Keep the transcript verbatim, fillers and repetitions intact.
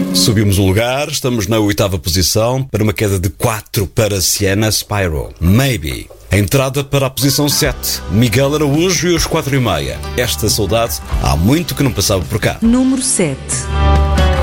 Subimos um lugar, estamos na oitava posição, para uma queda de quatro para Sienna Spyro, Maybe. A entrada para a posição sete, Miguel Araújo e os quatro e meia. Esta saudade, há muito que não passava por cá. Número sete.